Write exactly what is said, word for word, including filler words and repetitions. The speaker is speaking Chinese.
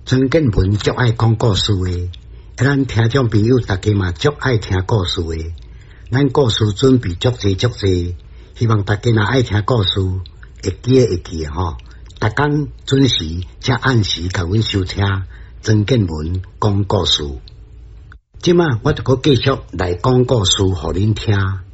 曾建文足爱讲故事诶，咱听众朋友大家嘛足爱听故事诶。咱故事准备足济足济，希望大家若爱听故事，会记会记吼。逐工准时且按时甲阮收听曾建文讲故事。即马我就搁继续来讲故事互恁听。